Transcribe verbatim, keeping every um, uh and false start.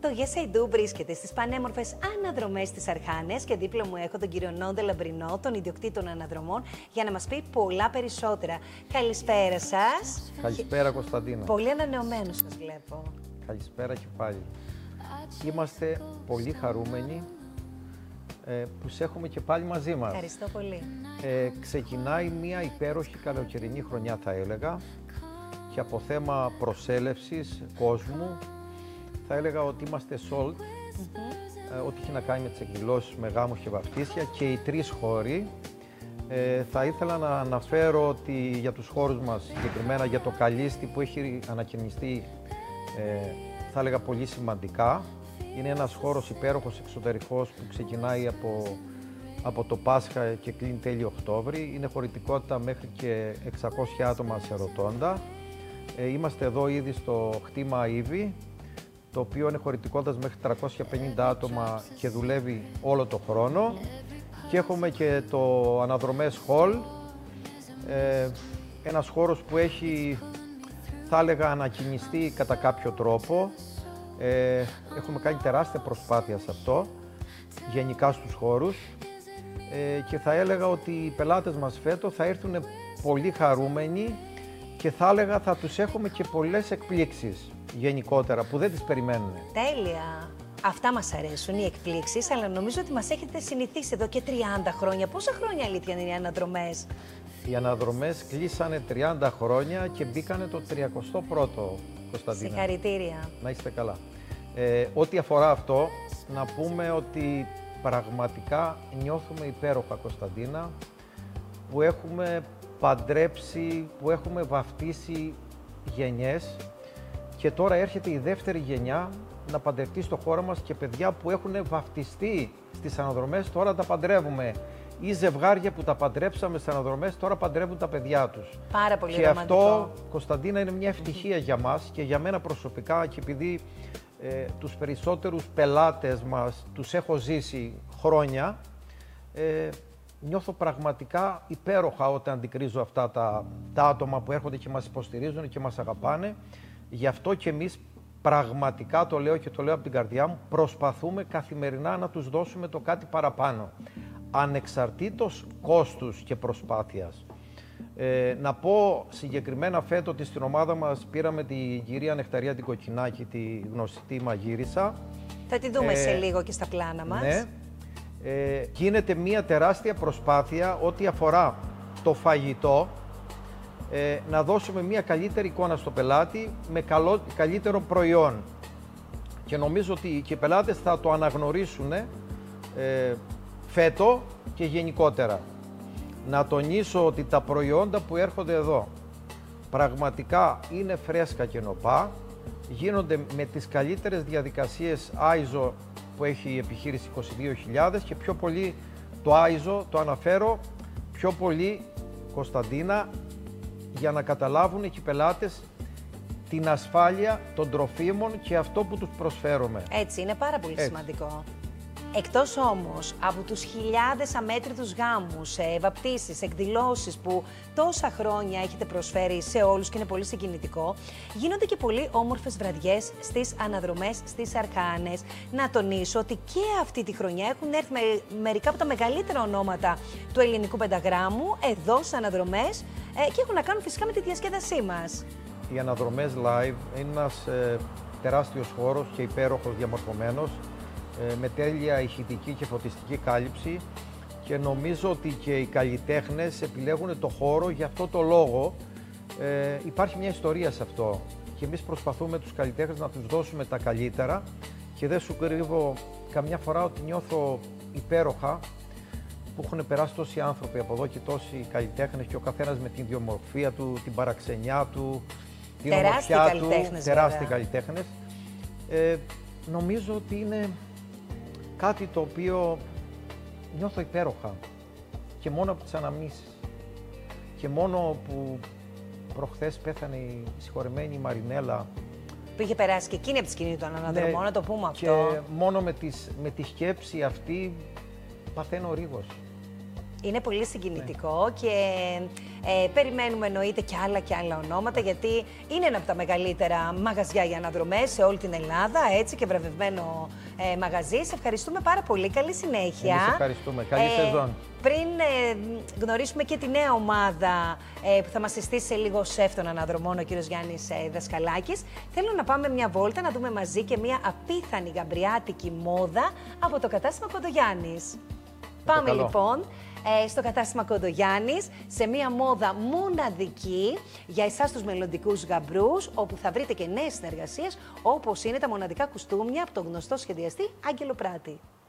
Το Yes I Do βρίσκεται στις πανέμορφες αναδρομές της Αρχάνες και δίπλα μου έχω τον κύριο Νόντε Λαμπρινό, τον ιδιοκτήτη των αναδρομών, για να μας πει πολλά περισσότερα. Καλησπέρα σας. Καλησπέρα Κωνσταντίνα. Πολύ ανανεωμένος σας βλέπω. Καλησπέρα και πάλι. Είμαστε πολύ χαρούμενοι ε, που σε έχουμε και πάλι μαζί μας. Ευχαριστώ πολύ. Ε, ξεκινάει μια υπέροχη καλοκαιρινή χρονιά, θα έλεγα, και από θέμα προσέλευσης κόσμου θα έλεγα ότι είμαστε sold, mm-hmm. ε, ό,τι έχει να κάνει με τις εκδηλώσεις με γάμους και βαφτίσια και οι τρεις χώροι. Ε, θα ήθελα να αναφέρω ότι για τους χώρους μας, συγκεκριμένα για το Καλίστη που έχει ανακαινιστεί, ε, θα έλεγα πολύ σημαντικά. Είναι ένας χώρος υπέροχος εξωτερικός που ξεκινάει από, από το Πάσχα και κλείνει τέλη Οκτώβρη. Είναι χωρητικότητα μέχρι και εξακόσια άτομα σε ρωτώντα. Ε, είμαστε εδώ ήδη στο χτήμα Ήβη, το οποίο είναι χωρητικότητας μέχρι τριακόσια πενήντα άτομα και δουλεύει όλο το χρόνο. Και έχουμε και το Αναδρομές Hall, ε, ένας χώρος που έχει, θα έλεγα, ανακοινιστεί κατά κάποιο τρόπο. Ε, έχουμε κάνει τεράστια προσπάθεια σε αυτό, γενικά στους χώρους, ε, και θα έλεγα ότι οι πελάτες μας φέτος θα έρθουν πολύ χαρούμενοι και θα έλεγα θα τους έχουμε και πολλές εκπλήξεις γενικότερα που δεν τις περιμένουν. Τέλεια! Αυτά μας αρέσουν, οι εκπλήξεις, αλλά νομίζω ότι μας έχετε συνηθίσει εδώ και τριάντα χρόνια. Πόσα χρόνια αλήθεια είναι οι αναδρομές? Οι αναδρομές κλείσανε τριάντα χρόνια και μπήκανε το τριακοστό πρώτο, Κωνσταντίνα. Συγχαρητήρια. Να είστε καλά. Ε, ό,τι αφορά αυτό, να πούμε ότι πραγματικά νιώθουμε υπέροχα, Κωνσταντίνα, που έχουμε παντρέψει, που έχουμε βαφτίσει γενιές και τώρα έρχεται η δεύτερη γενιά να παντρευτεί στο χώρο μας και παιδιά που έχουν βαφτιστεί στις αναδρομές, τώρα τα παντρεύουμε. Ή ζευγάρια που τα παντρέψαμε στις αναδρομές, τώρα παντρεύουν τα παιδιά τους. Πάρα πολύ και ρομαντικό. Αυτό, Κωνσταντίνα, είναι μια ευτυχία για μας και για μένα προσωπικά, και επειδή ε, τους περισσότερους πελάτες μας τους έχω ζήσει χρόνια, ε, νιώθω πραγματικά υπέροχα όταν αντικρίζω αυτά τα, τα άτομα που έρχονται και μας υποστηρίζουν και μας αγαπάνε. Γι' αυτό και εμείς πραγματικά, το λέω και το λέω από την καρδιά μου, προσπαθούμε καθημερινά να τους δώσουμε το κάτι παραπάνω, ανεξαρτήτως κόστους και προσπάθειας. Ε, να πω συγκεκριμένα φέτος ότι στην ομάδα μας πήραμε την κυρία Νεκταρία την Κοκκινάκη, τη γνωστή μαγείρισα. Θα τη δούμε ε, σε λίγο και στα πλάνα μας. Ναι. Ε, γίνεται μια τεράστια προσπάθεια ό,τι αφορά το φαγητό, ε, να δώσουμε μια καλύτερη εικόνα στο πελάτη με καλό, καλύτερο προϊόν. Και νομίζω ότι και οι πελάτες θα το αναγνωρίσουν ε, φέτο και γενικότερα. Να τονίσω ότι τα προϊόντα που έρχονται εδώ πραγματικά είναι φρέσκα και νοπά, γίνονται με τις καλύτερες διαδικασίες άιζο που έχει η επιχείρηση είκοσι δύο χιλιάδες και πιο πολύ το άιζο το αναφέρω πιο πολύ, Κωνσταντίνα, για να καταλάβουν και οι πελάτες την ασφάλεια των τροφίμων και αυτό που τους προσφέρουμε. Έτσι, είναι πάρα πολύ Έτσι. σημαντικό. Εκτός όμως από τους χιλιάδες αμέτρητους γάμους, ε, βαπτίσεις, εκδηλώσεις που τόσα χρόνια έχετε προσφέρει σε όλους και είναι πολύ συγκινητικό, γίνονται και πολύ όμορφες βραδιές στις αναδρομές, στις Αρχάνες. Να τονίσω ότι και αυτή τη χρονιά έχουν έρθει με, μερικά από τα μεγαλύτερα ονόματα του ελληνικού πενταγράμμου εδώ στις αναδρομές ε, και έχουν να κάνουν φυσικά με τη διασκέδασή μας. Οι αναδρομές live είναι ένας ε, τεράστιος χώρος και υπέροχος, διαμορφωμένος, με τέλεια ηχητική και φωτιστική κάλυψη, και νομίζω ότι και οι καλλιτέχνες επιλέγουν το χώρο για αυτό το λόγο. Ε, υπάρχει μια ιστορία σε αυτό και εμείς προσπαθούμε τους καλλιτέχνες να τους δώσουμε τα καλύτερα και δεν σου κρύβω καμιά φορά ότι νιώθω υπέροχα που έχουν περάσει τόσοι άνθρωποι από εδώ και τόσοι καλλιτέχνες και ο καθένας με την ιδιομορφία του, την παραξενιά του, την τεράστιοι ομορφιά του, τεράστιοι καλλιτέχνες. Ε, νομίζω ότι είναι κάτι το οποίο νιώθω υπέροχα και μόνο από τις αναμνήσεις και μόνο που προχθές πέθανε η συγχωρεμένη Μαρινέλα, που είχε περάσει και εκείνη από τη σκηνή των αναδρομών, ναι, να το πούμε αυτό. Και μόνο με, τις, με τη σκέψη αυτή παθαίνω ρίγος. Είναι πολύ συγκινητικό ναι. και ε, περιμένουμε εννοείται και άλλα και άλλα ονόματα, ναι. γιατί είναι ένα από τα μεγαλύτερα μαγαζιά για αναδρομές σε όλη την Ελλάδα, έτσι, και βραβευμένο ε, μαγαζί. Σε ευχαριστούμε πάρα πολύ. Καλή συνέχεια. Εμείς ευχαριστούμε. Καλή ε, σεζόν. Πριν ε, γνωρίσουμε και τη νέα ομάδα ε, που θα μας συστήσει σε λίγο σεφ των αναδρομών, ο κύριος Γιάννης ε, Δασκαλάκης, θέλω να πάμε μια βόλτα να δούμε μαζί και μια απίθανη γαμπριάτικη μόδα από το κατάστημα Κοντογιάννης. Πάμε λοιπόν ε, στο κατάστημα Κοντογιάννης, σε μια μόδα μοναδική για εσάς τους μελλοντικούς γαμπρούς, όπου θα βρείτε και νέες συνεργασίες, όπως είναι τα μοναδικά κουστούμια από τον γνωστό σχεδιαστή Άγγελο Πράτη.